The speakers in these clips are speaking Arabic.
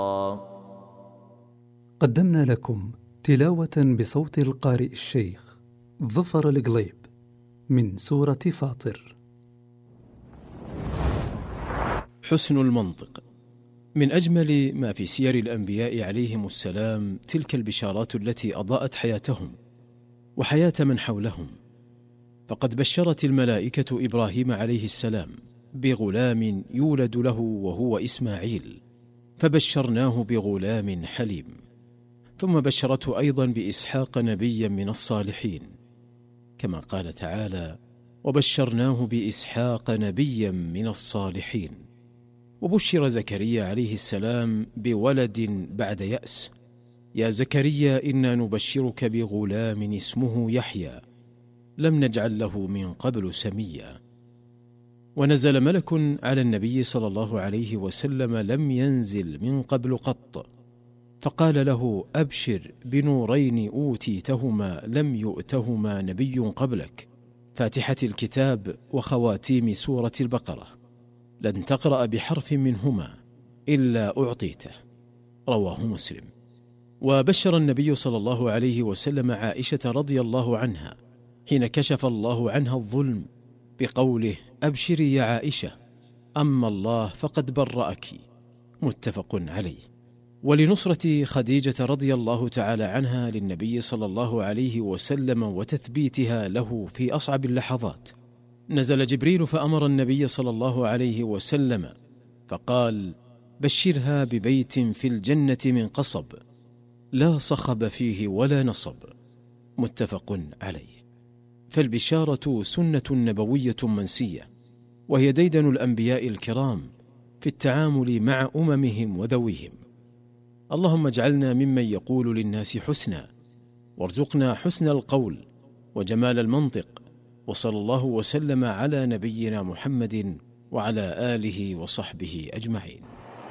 قدمنا لكم تلاوة بصوت القارئ الشيخ ظفر القليب من سورة فاطر. حسن المنطق. من أجمل ما في سير الأنبياء عليهم السلام تلك البشارات التي أضاءت حياتهم وحياة من حولهم. فقد بشرت الملائكة إبراهيم عليه السلام بغلام يولد له وهو إسماعيل، فبشرناه بغلام حليم. ثم بشرته أيضا بإسحاق نبيا من الصالحين، كما قال تعالى: وبشرناه بإسحاق نبيا من الصالحين. وبشر زكريا عليه السلام بولد بعد يأس: يا زكريا إنا نبشرك بغلام اسمه يحيى لم نجعل له من قبل سميا. ونزل ملك على النبي صلى الله عليه وسلم لم ينزل من قبل قط، فقال له: أبشر بنورين أوتيتهما لم يؤتهما نبي قبلك، فاتحة الكتاب وخواتيم سورة البقرة، لن تقرأ بحرف منهما إلا أعطيته. رواه مسلم. وبشر النبي صلى الله عليه وسلم عائشة رضي الله عنها حين كشف الله عنها الظلم بقوله: أبشري يا عائشة، أما الله فقد برأك. متفق عليه. ولنصرة خديجة رضي الله تعالى عنها للنبي صلى الله عليه وسلم وتثبيتها له في أصعب اللحظات، نزل جبريل فأمر النبي صلى الله عليه وسلم فقال: بشرها ببيت في الجنة من قصب لا صخب فيه ولا نصب. متفق عليه. فالبشارة سنة نبوية منسية، وهي ديدن الأنبياء الكرام في التعامل مع أممهم وذويهم. اللهم اجعلنا ممن يقول للناس حسنا، وارزقنا حسن القول وجمال المنطق. وصلى الله وسلم على نبينا محمد وعلى آله وصحبه أجمعين.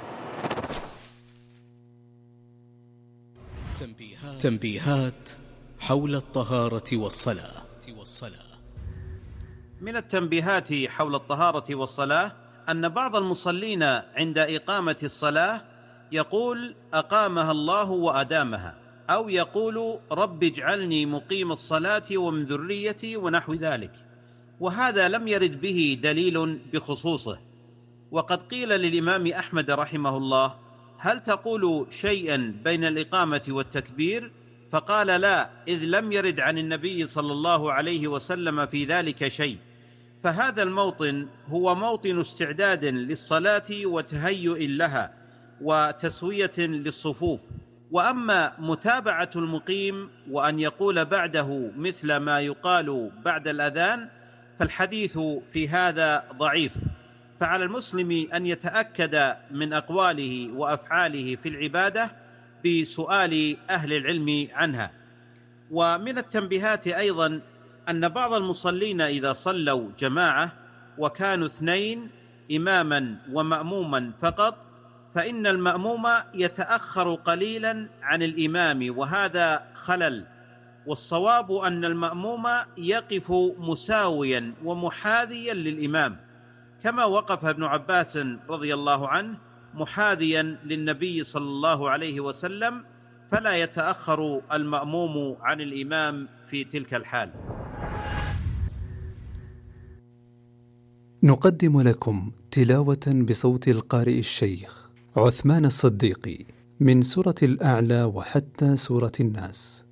تنبيهات حول الطهارة والصلاة. من التنبيهات حول الطهارة والصلاة أن بعض المصلين عند إقامة الصلاة يقول: أقامها الله وأدامها، أو يقول: رب اجعلني مقيم الصلاة ومن ذريتي، ونحو ذلك، وهذا لم يرد به دليل بخصوصه. وقد قيل للإمام أحمد رحمه الله: هل تقول شيئا بين الإقامة والتكبير؟ فقال: لا، إذ لم يرد عن النبي صلى الله عليه وسلم في ذلك شيء. فهذا الموطن هو موطن استعداد للصلاة وتهيؤ لها وتسوية للصفوف. وأما متابعة المقيم وأن يقول بعده مثل ما يقال بعد الأذان فالحديث في هذا ضعيف، فعلى المسلم أن يتأكد من أقواله وأفعاله في العبادة بسؤال أهل العلم عنها. ومن التنبيهات أيضا أن بعض المصلين إذا صلوا جماعة وكانوا 2 إماما ومأموما فقط، فإن المأموم يتأخر قليلا عن الإمام، وهذا خلل. والصواب أن المأموم يقف مساويا ومحاذيا للإمام، كما وقف ابن عباس رضي الله عنه محاذيا للنبي صلى الله عليه وسلم، فلا يتأخر المأموم عن الإمام في تلك الحال. نقدم لكم تلاوة بصوت القارئ الشيخ عثمان الصديقي من سورة الأعلى وحتى سورة الناس.